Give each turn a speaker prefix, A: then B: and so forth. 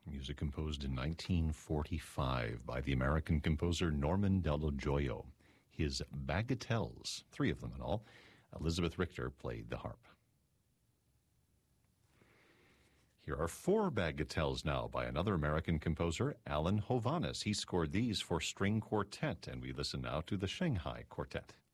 A: Music composed in 1945 by the American composer Norman Dello Gioia. His Bagatelles, 3 of them in all. Elizabeth Richter played the harp. Here are 4 bagatelles now by another American composer, Alan Hovhaness. He scored these for string quartet, and we listen now to the Shanghai Quartet.